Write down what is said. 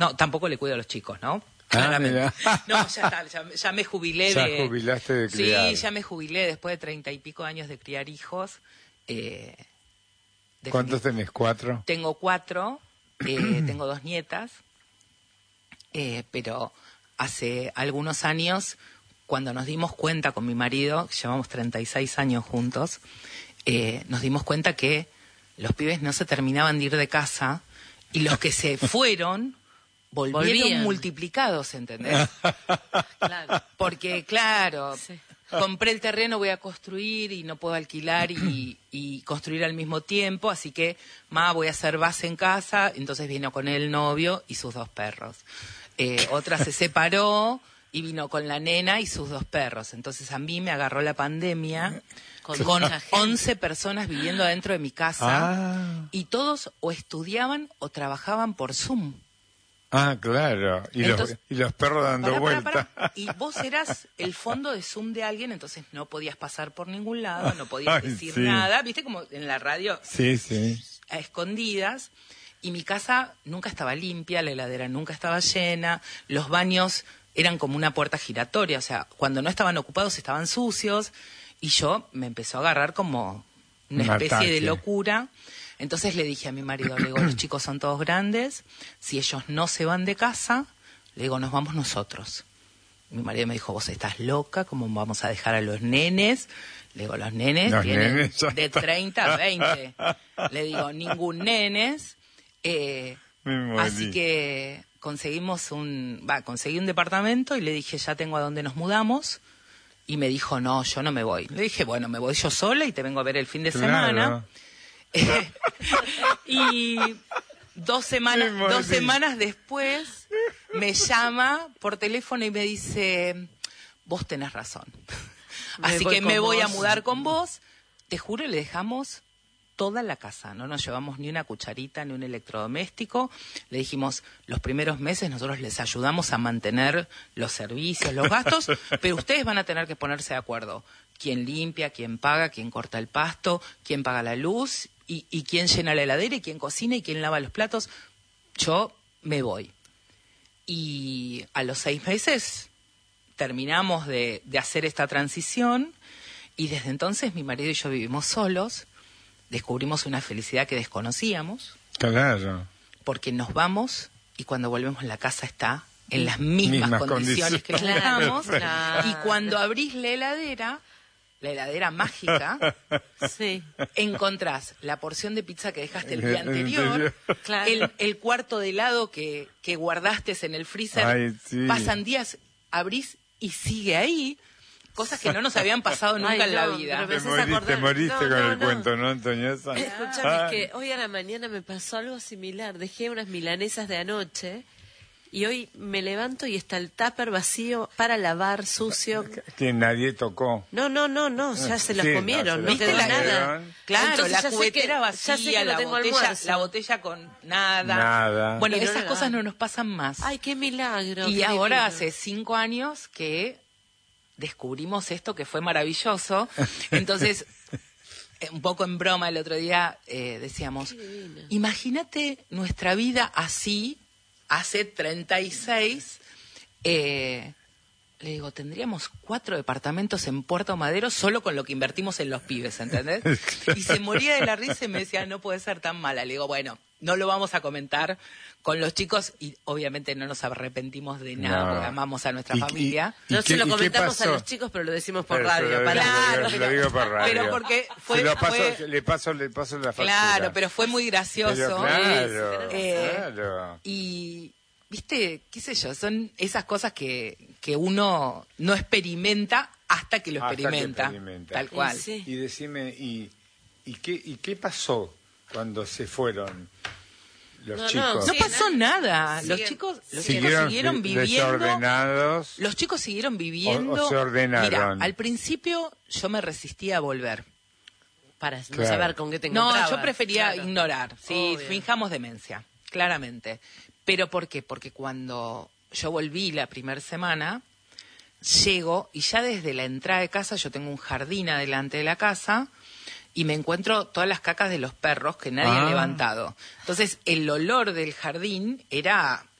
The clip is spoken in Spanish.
No, tampoco le cuido a los chicos, ¿no? Claramente. No, ya está, ya me jubilé ya de... jubilaste de criar. Sí, ya me jubilé después de 30 y pico años de criar hijos. ¿Cuántos tenés? ¿4? Tengo 4, tengo 2 nietas, pero hace algunos años, cuando nos dimos cuenta con mi marido, llevamos 36 años juntos, nos dimos cuenta que los pibes no se terminaban de ir de casa y los que se fueron volvieron multiplicados, ¿entendés? Claro. Porque, claro, Sí. compré el terreno, voy a construir y no puedo alquilar y construir al mismo tiempo, así que, voy a hacer base en casa. Entonces vino con el novio y sus 2 perros. Otra se separó y vino con la nena y sus 2 perros. Entonces a mí me agarró la pandemia con mucha gente. 11 personas viviendo adentro de mi casa y todos o estudiaban o trabajaban por Zoom. Ah, claro. Y, Entonces, los perros dando vueltas. Y vos eras el fondo de Zoom de alguien, entonces no podías pasar por ningún lado, no podías decir nada. ¿Viste como en la radio? Sí, sí. A escondidas. Y mi casa nunca estaba limpia, la heladera nunca estaba llena, los baños eran como una puerta giratoria, o sea, cuando no estaban ocupados estaban sucios, y yo me empezó a agarrar como una especie de locura. Entonces le dije a mi marido, le digo, los chicos son todos grandes, si ellos no se van de casa, le digo, nos vamos nosotros. Mi marido me dijo, vos estás loca, ¿cómo vamos a dejar a los nenes? Le digo, los nenes tienen de 30 a 20. Le digo, ningún nenes. Así que conseguí un departamento y le dije, ya tengo a dónde nos mudamos. Y me dijo, no, yo no me voy. Le dije, bueno, me voy yo sola y te vengo a ver el fin de semana. Y 2 semanas después me llama por teléfono y me dice, vos tenés razón. Así que me voy a mudar con vos. Te juro, le dejamos toda la casa, no nos llevamos ni una cucharita ni un electrodoméstico. Le dijimos, los primeros meses nosotros les ayudamos a mantener los servicios, los gastos, pero ustedes van a tener que ponerse de acuerdo. Quién limpia, quién paga, quién corta el pasto, quién paga la luz y quién llena la heladera y quién cocina y quién lava los platos. Yo me voy. Y a los 6 meses terminamos de hacer esta transición y desde entonces mi marido y yo vivimos solos. Descubrimos una felicidad que desconocíamos. Claro. Porque nos vamos y cuando volvemos la casa está en las mismas condiciones que la dejamos. Claro. Y cuando abrís la heladera mágica, sí, encontrás la porción de pizza que dejaste el día anterior, claro. el cuarto de helado que guardaste en el freezer. Ay, sí. Pasan días, abrís y sigue ahí. Cosas que no nos habían pasado nunca en la vida. Te moriste con el cuento, ¿no, Antoñesa? Escúchame, que hoy a la mañana me pasó algo similar. Dejé unas milanesas de anoche y hoy me levanto y está el tupper vacío para lavar, sucio. Que nadie tocó. No, ya se las comieron, no quedó nada. Claro, entonces la cubetera vacía, la botella con nada. Bueno, esas cosas no nos pasan más. Ay, qué milagro. Y ahora hace 5 años que descubrimos esto que fue maravilloso. Entonces, un poco en broma el otro día decíamos, imagínate nuestra vida así, hace 36, le digo, tendríamos 4 departamentos en Puerto Madero solo con lo que invertimos en los pibes, ¿entendés? Y se moría de la risa y me decía, no puede ser tan mala. Le digo, bueno, no lo vamos a comentar con los chicos y obviamente no nos arrepentimos de nada porque amamos a nuestra familia. No se lo comentamos a los chicos, pero lo decimos por radio. Lo digo por radio. Pero porque le paso la factura. Claro, pero fue muy gracioso. Claro. Y, viste, qué sé yo, son esas cosas que uno no experimenta hasta que lo experimenta. Tal cual. Sí. Y decime, ¿y qué pasó cuando se fueron los chicos? No pasó nada. Los chicos siguieron viviendo. Desordenados. Los chicos siguieron viviendo. O se ordenaron. Mira, al principio yo me resistía a volver. Para no saber con qué te encontrabas. No, yo prefería ignorar. Sí, finjamos demencia, claramente. ¿Pero por qué? Porque cuando yo volví la primera semana, llego y ya desde la entrada de casa yo tengo un jardín adelante de la casa y me encuentro todas las cacas de los perros que nadie ha levantado. Entonces, el olor del jardín era